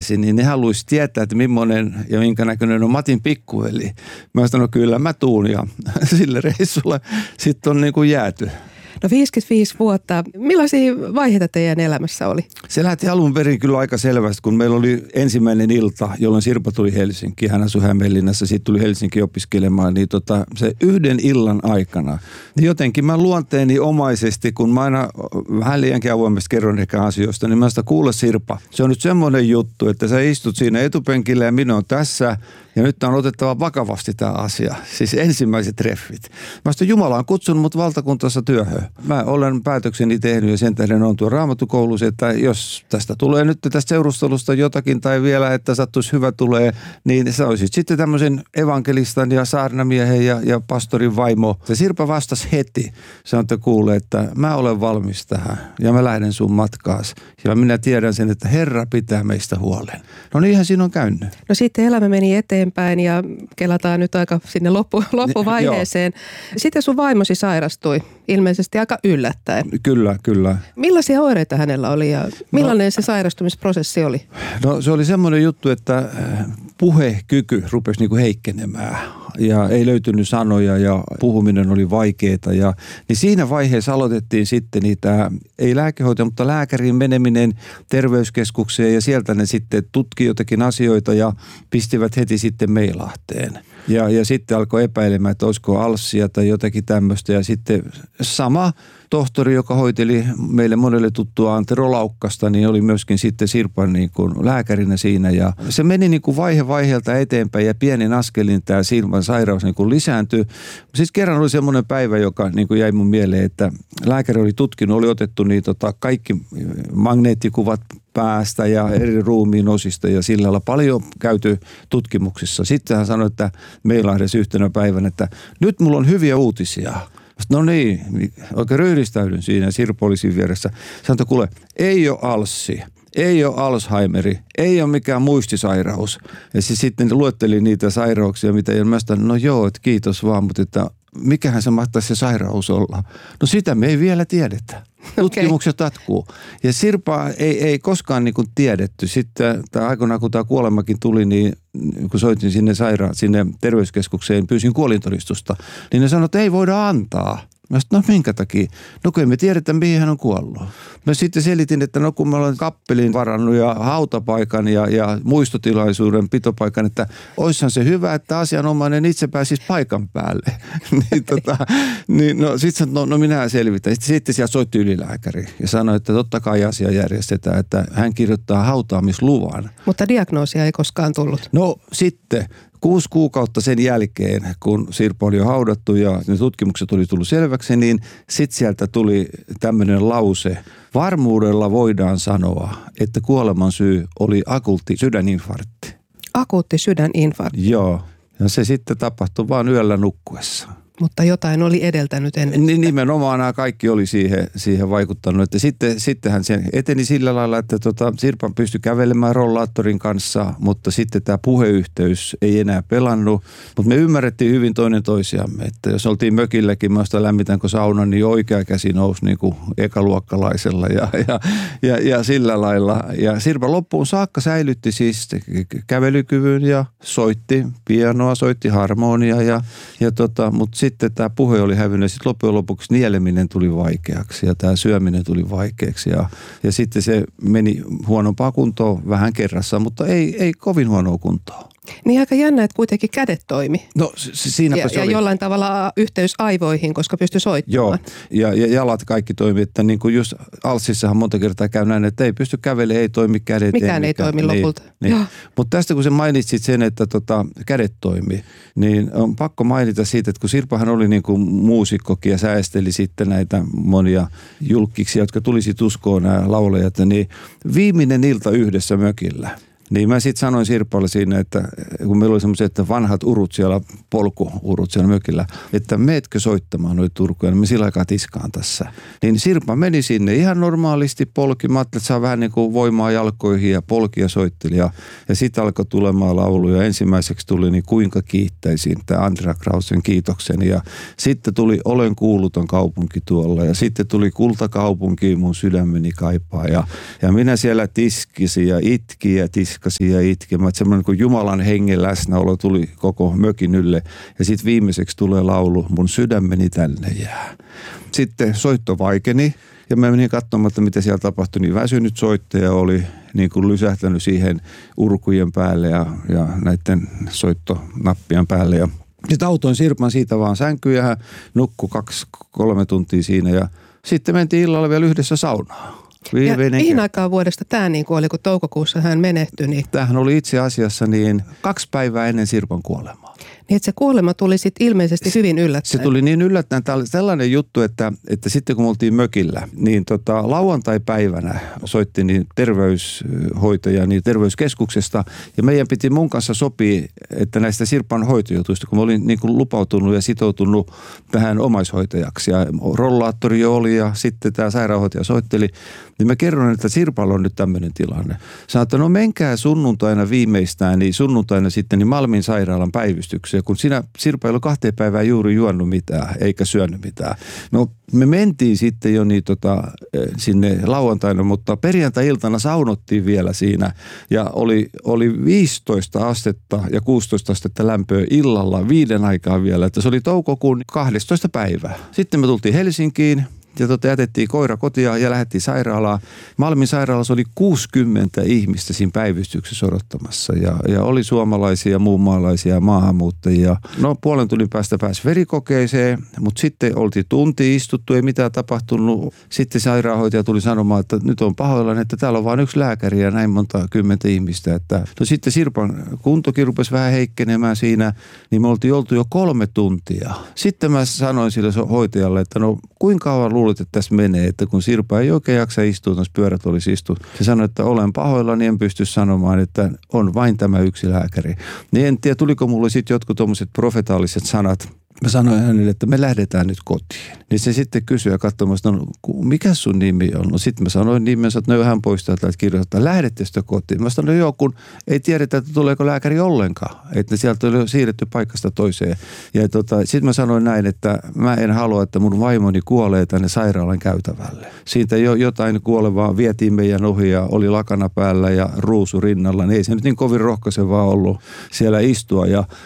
tapasin, niin ne haluaisi tietää, että millainen ja minkä näköinen on Matin pikkuveli. Mä sanoin, no kyllä mä tuun ja sille reissulla sitten on niin kuin jääty. No 55 vuotta. Millaisia vaiheita teidän elämässä oli? Se lähti alun perin kyllä aika selvästi, kun meillä oli ensimmäinen ilta, jolloin Sirpa tuli Helsinkiin. Hän asui Hämeenlinnassa, siitä tuli Helsinki opiskelemaan. Niin se yhden illan aikana, niin jotenkin mä luonteeni omaisesti, kun mä aina vähän liiankin avoimesti kerron ehkä asioista, niin mä sitä kuule Sirpa. Se on nyt semmoinen juttu, että sä istut siinä etupenkillä ja minä on tässä. Ja nyt on otettava vakavasti tämä asia. Siis ensimmäiset treffit. Mä sanoin, Jumala on kutsunut mut valtakuntansa työhön. Mä olen päätökseni tehnyt ja sen tähden on tuo Raamattukoulussa, että jos tästä tulee nyt tästä seurustelusta jotakin tai vielä, että sattuisi hyvä tulee, niin sä olisit sitten tämmöisen evankelistan ja saarnamiehen ja pastorin vaimo. Se Sirpa vastasi heti. Sanoi, että kuule, että mä olen valmis tähän ja mä lähden sun matkaas. Ja minä tiedän sen, että Herra pitää meistä huolen. No niinhän siinä on käynyt. No sitten elämä meni eteenpäin ja kelataan nyt aika sinne loppuvaiheeseen. Sitten sun vaimosi sairastui ilmeisesti aika yllättäen. Kyllä. Millaisia oireita hänellä oli ja millainen se sairastumisprosessi oli? No se oli semmoinen juttu, että puhekyky rupesi niinku heikkenemään ja ei löytynyt sanoja ja puhuminen oli vaikeaa. Niin siinä vaiheessa aloitettiin sitten niitä, ei lääkehoitoja, mutta lääkäriin meneminen terveyskeskukseen ja sieltä ne sitten tutki jotakin asioita ja pistivät heti sitten Meilahteen. Ja sitten alkoi epäilemään, että olisiko alssia tai jotakin tämmöistä. Ja sitten sama tohtori, joka hoiteli meille monelle tuttua Antero Laukkasta, niin oli myöskin sitten Sirpan niin kuin lääkärinä siinä. Ja se meni niin kuin vaiheelta eteenpäin ja pienin askelin tämä Sirpan sairaus niin kuin lisääntyi. Siis kerran oli semmoinen päivä, joka niin kuin jäi mun mieleen, että lääkäri oli tutkinut, oli otettu niin kaikki magneettikuvat päästä ja eri ruumiin osista ja sillä lailla paljon käyty tutkimuksissa. Sitten hän sanoi, että Meilahdessa yhtenä päivänä, että nyt mulla on hyviä uutisia. No niin, oikein ryhdistäydyn siinä, Sirpa oli siinä vieressä. Sanoi, kuule, ei ole alssi, ei ole Alzheimeri, ei ole mikään muistisairaus. Ja se sitten luetteli niitä sairauksia, mitä ei ole. Mä sanoin, no joo, että kiitos vaan, mutta että mikähän se mahtaisi se sairaus olla? No sitä me ei vielä tiedetä. Tutkimukset jatkuu. Ja Sirpa ei koskaan niin kuin tiedetty. Sitten aikoinaan, kun tämä kuolemakin tuli, niin kun soitin sinne terveyskeskukseen, pyysin kuolintodistusta, niin ne sanoivat, että ei voida antaa. Mä sanoin, no minkä takia? No kun emme tiedetä, mihin hän on kuollut. Mä sitten selitin, että no kun mä olen kappelin varannut ja hautapaikan ja muistotilaisuuden pitopaikan, että oishan se hyvä, että asianomainen itse pääsisi paikan päälle. niin no sitten no minä selvitän. Sitten siellä soitti ylilääkäri ja sanoi, että totta kai asia järjestetään, että hän kirjoittaa hautaamisluvan. Mutta diagnoosia ei koskaan tullut. No sitten 6 kuukautta sen jälkeen, kun Sirpa oli jo haudattu ja ne tutkimukset oli tullut selväksi, niin sitten sieltä tuli tämmöinen lause. Varmuudella voidaan sanoa, että kuoleman syy oli akuutti sydäninfarkti. Akuutti sydäninfarkti? Joo, ja se sitten tapahtui vaan yöllä nukkuessa. Mutta jotain oli edeltänyt ennen. Niin nimenomaan nämä kaikki oli siihen vaikuttanut. Että sittenhän se eteni sillä lailla, että Sirpa pystyi kävelemään rollaattorin kanssa, mutta sitten tämä puheyhteys ei enää pelannut. Mutta me ymmärrettiin hyvin toinen toisiamme, että jos oltiin mökilläkin, mä sitä lämmitänkö saunan, niin oikea käsi nousi niin kuin ekaluokkalaisella ja sillä lailla. Ja Sirpa loppuun saakka säilytti siis kävelykyvyn ja soitti pianoa, soitti harmonia mutta sitten tämä puhe oli hävinnyt ja sitten loppujen lopuksi nieleminen tuli vaikeaksi ja tämä syöminen tuli vaikeaksi ja sitten se meni huonompaa kuntoa vähän kerrassa, mutta ei kovin huonoa kuntoa. Niin aika jännä, että kuitenkin kädet toimi. No siinäpä se oli. Ja jollain tavalla yhteys aivoihin, koska pystyi soittamaan. Joo, ja jalat kaikki toimi, että niin kuin just Alssissahan monta kertaa käy näin, että ei pysty kävelemään, ei toimi kädet. Mikään ei toimi lopulta. Niin. Mutta tästä kun sä mainitsit sen, että kädet toimi, niin on pakko mainita siitä, että kun Sirpahan oli niin kuin muusikkokin ja säästeli sitten näitä monia julkkiksia, jotka tulisi uskoon nämä laulajat, niin viimeinen ilta yhdessä mökillä. Niin mä sitten sanoin Sirpalle siinä, että kun meillä oli semmoiset vanhat urut siellä, polkuurut siellä mökillä, että meetkö soittamaan noita turkuja, niin me sillä aikaa tiskaan tässä. Niin Sirpa meni sinne ihan normaalisti polki. Mä ajattelin, että saa vähän niin kuin voimaa jalkoihin ja polki ja soitteli. Ja sitten alkoi tulemaan lauluja. Ensimmäiseksi tuli niin Kuinka kiittäisin, tämä Andrea Krausen Kiitokseni. Ja sitten tuli Olen kuuluton kaupunki tuolla. Ja sitten tuli Kultakaupunki mun sydämeni kaipaa. Ja minä siellä tiskisin ja itki ja tiski. ihkasi ja itkemään. Että semmoinen kuin Jumalan hengen läsnäolo tuli koko mökin ylle. Ja sitten viimeiseksi tulee laulu, mun sydämeni tänne jää. Sitten soitto vaikeni. Ja mä menin katsomaan, että mitä siellä tapahtui, niin väsynyt soittaja oli niin kuin lysähtänyt siihen urkujen päälle ja näiden soittonappien päälle. Ja sitten autoin Sirpan siitä vaan sänkyyn ja hän nukkui 2-3 tuntia siinä ja sitten mentiin illalla vielä yhdessä saunaan. Ja mihin aikaan vuodesta tämä niin oli, kun toukokuussa hän menehtyi? Niin... Tämähän oli itse asiassa 2 päivää ennen Sirpan kuolemaa. Niin, että se kuolema tuli sitten ilmeisesti hyvin yllättäen. Se tuli niin yllättäen. Tämä oli sellainen juttu, että sitten kun me oltiin mökillä, niin lauantai-päivänä soitti niin terveyshoitaja niin terveyskeskuksesta. Ja meidän piti mun kanssa sopia, että näistä Sirpan hoitojutuista, kun mä olin niin kuin lupautunut ja sitoutunut tähän omaishoitajaksi. Ja rollaattori oli ja sitten tämä sairaanhoitaja soitteli. Niin mä kerron, että Sirpalla on nyt tämmöinen tilanne. Sanoin, että no menkää sunnuntaina viimeistään, niin sunnuntaina sitten niin Malmin sairaalan päivystykseen, kun Sirpa ei ollut 2 päivää juuri juonut mitään, eikä syönyt mitään. No me mentiin sitten jo sinne lauantaina, mutta perjantai-iltana saunottiin vielä siinä ja oli 15 astetta ja 16 astetta lämpöä illalla 5 aikaa vielä, että se oli toukokuun 12 päivää. Sitten me tultiin Helsinkiin. Ja jätettiin koira kotia ja lähdettiin sairaalaan. Malmin sairaalassa oli 60 ihmistä siinä päivystyksessä odottamassa. Ja oli suomalaisia, muunmaalaisia ja maahanmuuttajia. No 0,5 tunnin päästä pääsi verikokeeseen, mutta sitten oltiin tunti istuttu, ei mitään tapahtunut. Sitten sairaanhoitaja tuli sanomaan, että nyt on pahoillaan, että täällä on vain 1 lääkäri ja näin monta 10 ihmistä. No sitten Sirpan kuntokin rupesi vähän heikkenemään siinä, niin me oltiin oltu jo 3 tuntia. Sitten mä sanoin sille hoitajalle, että no kuinka kauan luulet, että tässä menee, että kun Sirpa ei oikein jaksa istua, tuossa pyörät olisi istu. Se sanoi, että olen pahoilla, niin en pysty sanomaan, että on vain tämä 1 lääkäri. Niin en tiedä, tuliko mulle sitten jotkut tuommoiset profetaaliset sanat. Mä sanoin hänelle, että me lähdetään nyt kotiin. Niin se sitten kysyi ja katsomassa, no mikä sun nimi on? No sitten mä sanoin nimensä, että no hän poistaa täältä kirjoittaa, lähdette sitä kotiin? Mä sanoin, no joo, kun ei tiedetä, että tuleeko lääkäri ollenkaan. Että sieltä oli siirretty paikasta toiseen. Ja sitten mä sanoin näin, että mä en halua, että mun vaimoni kuolee tänne sairaalan käytävälle. Siitä jotain kuolevaa vietiin meidän ohi ja oli lakana päällä ja ruusu rinnalla. Niin ei se nyt niin kovin rohkaisevaa ollut siellä istua.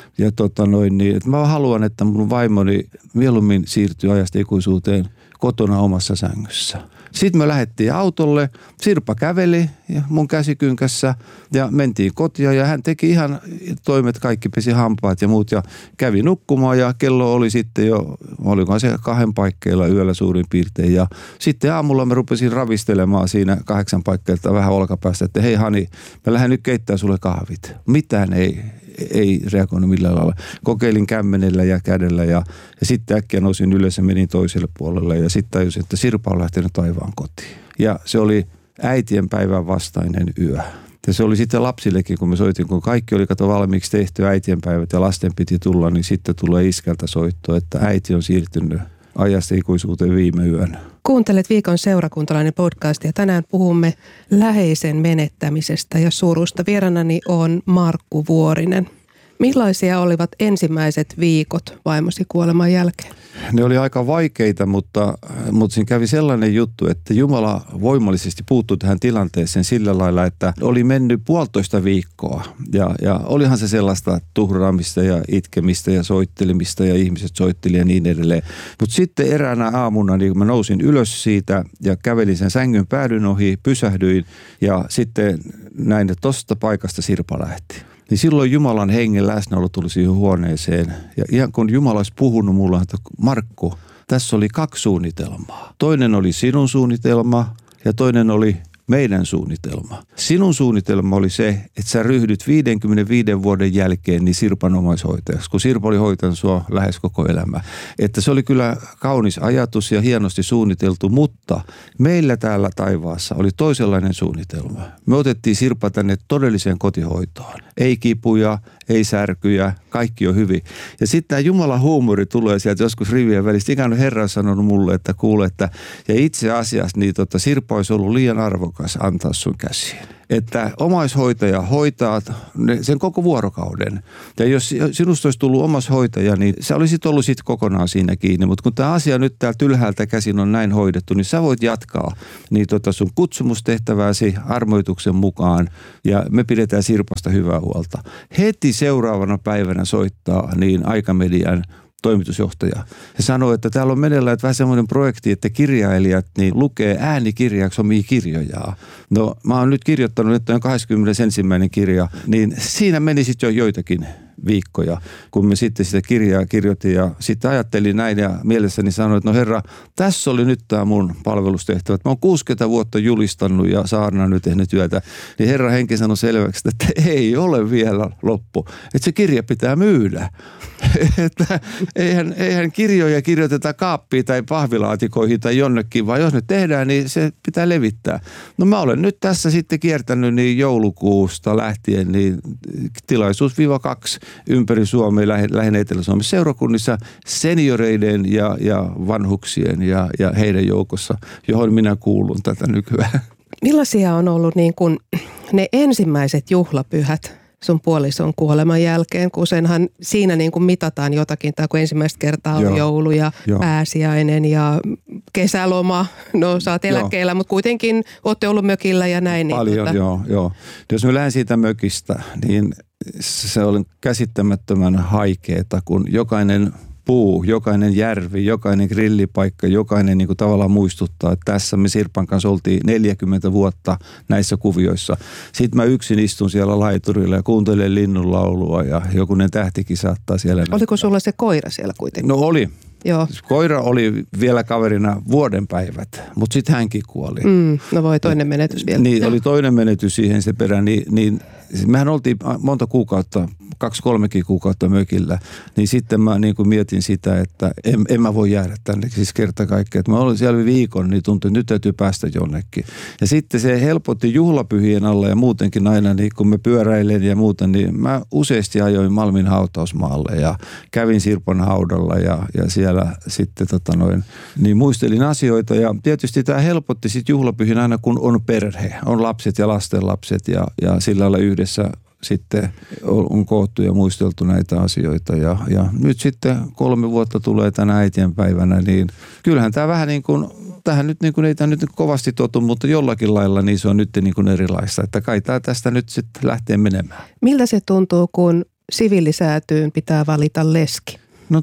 Että mä haluan, että mun vaimoni mieluummin siirtyi ajasta ikuisuuteen kotona omassa sängyssä. Sitten me lähdettiin autolle, Sirpa käveli ja mun käsikynkässä ja mentiin kotia ja hän teki ihan toimet, kaikki pesi hampaat ja muut ja kävi nukkumaan ja kello oli sitten jo, olikohan se 2 paikkeilla yöllä suurin piirtein ja sitten aamulla mä rupesin ravistelemaan siinä 8 paikkeilta vähän olkapäästä, että hei Hani, mä lähden nyt keittää sulle kahvit. Mitään ei reagoinut millään lailla. Kokeilin kämmenellä ja kädellä ja sitten äkkiä nousin ylös ja menin toiselle puolelle ja sitten tajusin, että Sirpa on lähtenyt taivaan kotiin. Ja se oli äitien päivän vastainen yö. Ja se oli sitten lapsillekin, kun me soitin, kun kaikki oli valmiiksi tehty äitienpäivät ja lasten piti tulla, niin sitten tulee iskältä soitto, että äiti on siirtynyt ajasta ikuisuuteen viime yönä. Kuuntelet Viikon seurakuntalainen podcast ja tänään puhumme läheisen menettämisestä ja surusta. Vieraanani on Markku Vuorinen. Millaisia olivat ensimmäiset viikot vaimosi kuoleman jälkeen? Ne oli aika vaikeita, mutta siinä kävi sellainen juttu, että Jumala voimallisesti puuttui tähän tilanteeseen sillä lailla, että oli mennyt 1,5 viikkoa. Ja olihan se sellaista tuhraamista ja itkemistä ja soittelemista ja ihmiset soitteli ja niin edelleen. Mutta sitten eräänä aamuna niin mä nousin ylös siitä ja kävelin sen sängyn päädyn ohi, pysähdyin ja sitten näin, että tosta paikasta Sirpa lähti. Niin silloin Jumalan hengen läsnäolo tuli siihen huoneeseen. Ja ihan kun Jumala olisi puhunut mulle, että Markku, tässä oli 2 suunnitelmaa. Toinen oli sinun suunnitelma ja toinen oli meidän suunnitelma. Sinun suunnitelma oli se, että sä ryhdyt 55 vuoden jälkeen niin Sirpan omaishoitajaksi, kun Sirpa oli hoitanut sua lähes koko elämä. Että se oli kyllä kaunis ajatus ja hienosti suunniteltu, mutta meillä täällä taivaassa oli toisenlainen suunnitelma. Me otettiin Sirpa tänne todelliseen kotihoitoon. Ei kipuja, ei särkyjä, kaikki on hyvin. Ja sitten tämä Jumalan huumori tulee sieltä joskus rivien välistä. Ikään kuin Herra on sanonut mulle, että kuule, että ja itse asiassa niin Sirpa olisi ollut liian arvokas arvokas antaa sun käsiin. Että omaishoitaja hoitaa sen koko vuorokauden. Ja jos sinusta olisi tullut omaishoitaja, niin sä olisit ollut sit kokonaan siinä kiinni. Mutta kun tämä asia nyt täältä ylhäältä käsin on näin hoidettu, niin sä voit jatkaa niin sun kutsumustehtävääsi armoituksen mukaan. Ja me pidetään Sirpasta hyvää huolta. Heti seuraavana päivänä soittaa niin Aikamedian toimitusjohtaja. Se sanoi, että täällä on meneillään vähän semmoinen projekti, että kirjailijat niin lukee äänikirjaksi omia kirjojaan. No mä oon nyt kirjoittanut, että on 21. kirja, niin siinä meni sitten jo joitakin viikkoja, kun me sitten sitä kirjaa kirjoitin ja sitten ajattelin näin ja mielessäni sanoin, että no herra, tässä oli nyt tämä mun palvelustehtävä. Mä oon 60 vuotta julistanut ja saarnannut tehnyt työtä, niin herra henki sanoi selväksi, että ei ole vielä loppu, että se kirja pitää myydä. Että eihän kirjoja kirjoiteta kaappiin tai pahvilaatikoihin tai jonnekin, vaan jos nyt tehdään, niin se pitää levittää. No mä olen nyt tässä sitten kiertänyt niin joulukuusta lähtien niin tilaisuus -2 ympäri Suomea, lähinnä Etelä-Suomessa seurakunnissa senioreiden ja vanhuksien ja heidän joukossa, johon minä kuulun tätä nykyään. Millaisia on ollut niin kuin ne ensimmäiset juhlapyhät sun puolison kuoleman jälkeen, kun useinhan siinä niin kuin mitataan jotakin, tai kun ensimmäistä kertaa on joulu ja pääsiäinen ja kesäloma, no sä oot eläkkeellä, mutta kuitenkin ootte ollut mökillä ja näin. Paljon, niin, joo. Jos mä lähden siitä mökistä, niin se on käsittämättömän haikeeta, kun jokainen puu, jokainen järvi, jokainen grillipaikka, jokainen niin kuin tavallaan muistuttaa, että tässä me Sirpan kanssa oltiin 40 vuotta näissä kuvioissa. Sitten mä yksin istun siellä laiturilla ja kuuntelen linnunlaulua ja jokunen tähtikin saattaa siellä. Oliko sulla se koira siellä kuitenkin? No oli. Joo. Koira oli vielä kaverina vuodenpäivät, mutta sitten hänkin kuoli. No voi, toinen menetys vielä. Niin, oli toinen menetys siihen se perään. Niin mehän oltiin monta kuukautta, 2-3 kuukautta mökillä. Niin sitten mä niin kuin mietin sitä, että en mä voi jäädä tänne siis kerta kaikkiaan. Mä olin siellä viikon, niin tuntui, että nyt täytyy päästä jonnekin. Ja sitten se helpotti juhlapyhien alla ja muutenkin aina, niin kun me pyöräilen ja muuten, niin mä useasti ajoin Malmin hautausmaalle ja kävin Sirpan haudalla ja siellä sitten niin muistelin asioita ja tietysti tämä helpotti sitten juhlapyhin aina kun on perhe, on lapset ja lastenlapset ja sillä lailla yhdessä sitten on koottu ja muisteltu näitä asioita ja nyt sitten 3 vuotta tulee tänä äitienpäivänä, niin kyllähän tämä vähän niin kuin, tähän nyt niin kuin ei tämä nyt kovasti totu, mutta jollakin lailla niin se on nyt niin kuin erilaista, että kai tämä tästä nyt sitten lähtee menemään. Miltä se tuntuu, kun siviilisäätyyn pitää valita leski? No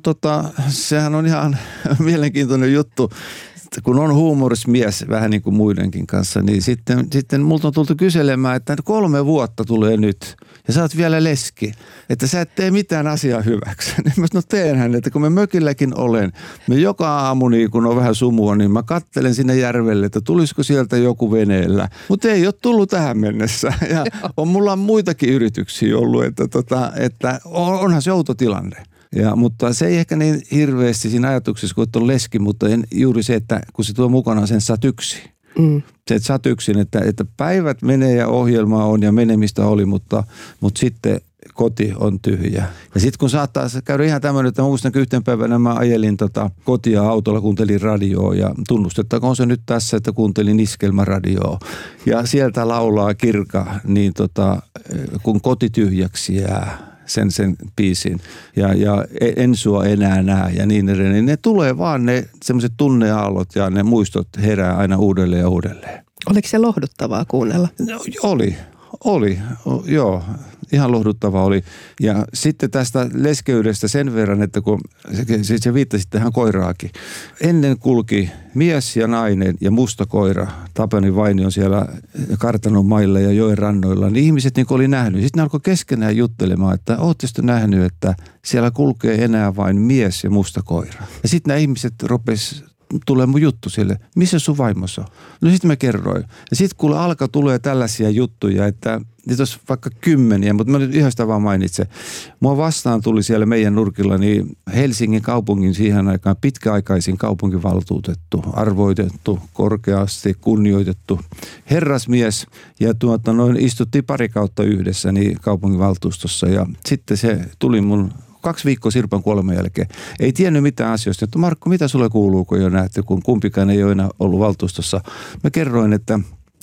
sehän on ihan mielenkiintoinen juttu. Kun on huumorismies vähän niin kuin muidenkin kanssa, niin sitten multa on tultu kyselemään, että 3 vuotta tulee nyt ja sä oot vielä leski, että sä et tee mitään asiaa hyväksi. No teenhän, että kun mä mökilläkin olen, me joka aamu niin kun on vähän sumua, niin mä katselen sinne järvelle, että tulisiko sieltä joku veneellä. Mutta ei ole tullut tähän mennessä ja mulla on muitakin yrityksiä ollut, että onhan se outo tilanne. Mutta se ei ehkä niin hirveästi siinä ajatuksessa, kun on leski, mutta juuri se, että kun se tuo mukanaan sen sä oot yksin. Se, että sä oot yksin, että päivät menee ja ohjelma on ja menemistä oli, mutta sitten koti on tyhjä. Ja sitten kun saattaa käydä ihan tämmöinen, että mä muistan yhten päivänä mä ajelin kotia autolla, kuuntelin radioa ja tunnustettakoon se nyt tässä, että kuuntelin iskelmäradioa. Ja sieltä laulaa Kirka, niin kun koti tyhjäksi jää. Sen biisin ja en sua enää näe ja niin edelleen. Ne tulee vaan ne semmoiset tunneaallot ja ne muistot herää aina uudelleen ja uudelleen. Oliko se lohduttavaa kuunnella? No, oli, joo. Ihan lohduttava oli. Ja sitten tästä leskeydestä sen verran, että kun se viittasi tähän koiraakin. Ennen kulki mies ja nainen ja musta koira Tapani Vainion siellä kartanon mailla ja joen rannoilla. Niin ihmiset niin oli nähnyt. Sitten ne alkoi keskenään juttelemaan, että ootte sitten nähnyt, että siellä kulkee enää vain mies ja musta koira. Ja sitten nämä ihmiset rupesivat tulee mun juttu sille, missä sun vaimossa on? No sitten mä kerroin. Ja sitten kun tulee tällaisia juttuja, että niitä olisi vaikka 10, mutta mä nyt yhdestä vaan mainitsen. Mua vastaan tuli siellä meidän nurkilla niin Helsingin kaupungin siihen aikaan pitkäaikaisin kaupunkivaltuutettu, arvoitettu, korkeasti kunnioitettu herrasmies. Ja istuttiin pari kautta yhdessä niin kaupunginvaltuustossa ja sitten se tuli mun 2 viikkoa Sirpan kuoleman jälkeen. Ei tiennyt mitään asioista. Että Markku, mitä sulle kuuluu, kun jo näette, kun kumpikaan ei ole enää ollut valtuustossa. Mä kerroin, että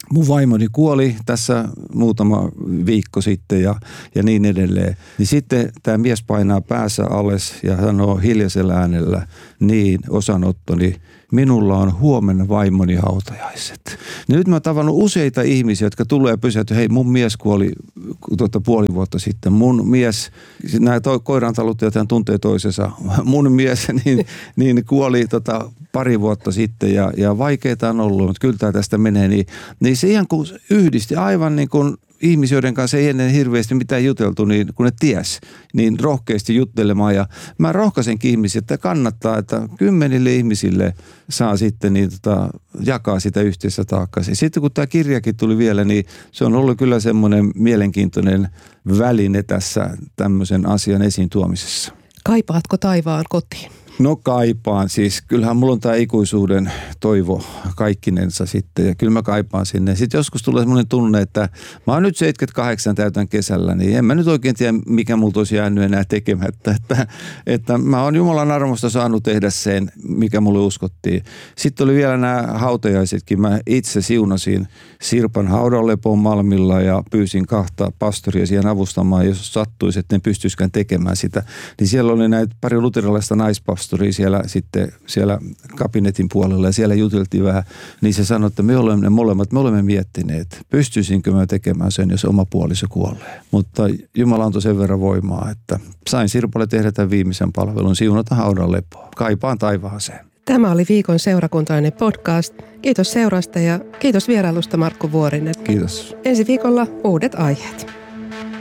mun vaimoni kuoli tässä muutama viikko sitten ja niin edelleen. Niin sitten tämä mies painaa päässä alas ja sanoo hiljaisella äänellä, niin osanottoni, minulla on huomenna vaimoni hautajaiset. Nyt mä oon tavannut useita ihmisiä, jotka tulee ja pysähtyy, hei mun mies kuoli puoli vuotta sitten. Mun mies, nämä koirantaluttajat tuntee toisensa, mun mies niin kuoli pari vuotta sitten ja vaikeita on ollut, mutta kyllä tämä tästä menee. Niin siihen kun yhdisti aivan niin kuin ihmisiä, joiden kanssa ei ennen hirveästi mitään juteltu, niin kun ne ties, niin rohkeasti juttelemaan. Ja mä rohkaisenkin ihmisiä, että kannattaa, että 10 ihmisille saa sitten jakaa sitä yhteistä taakkaa. Sitten kun tämä kirjakin tuli vielä, niin se on ollut kyllä semmoinen mielenkiintoinen väline tässä tämmöisen asian esiin tuomisessa. Kaipaatko taivaan kotiin? No kaipaan. Siis kyllähän mulla on tämä ikuisuuden toivo kaikkinensa sitten ja kyllä mä kaipaan sinne. Sitten joskus tulee semmoinen tunne, että mä oon nyt 78 täytän kesällä, niin en mä nyt oikein tiedä, mikä multa olisi jäänyt enää tekemättä. Että mä oon Jumalan armosta saanut tehdä sen, mikä mulle uskottiin. Sitten oli vielä nämä hautajaisetkin. Mä itse siunasin Sirpan haudanlepon Malmilla ja pyysin 2 pastoria siihen avustamaan, jos sattuisi, että ne pystyisikään tekemään sitä. Niin siellä oli näitä pari luterilaista naispastoria siellä kabinetin puolella ja siellä juteltiin vähän, niin se sanoi, että me olemme miettineet, pystyisinkö mä tekemään sen, jos oma puoliso kuolee. Mutta Jumala antoi sen verran voimaa, että sain Sirpalle tehdä tämän viimeisen palvelun, siunata haudan lepoa. Kaipaan taivaaseen. Tämä oli viikon seurakuntalainen podcast. Kiitos seurasta ja kiitos vierailusta Markku Vuorinen. Kiitos. Ensi viikolla uudet aiheet.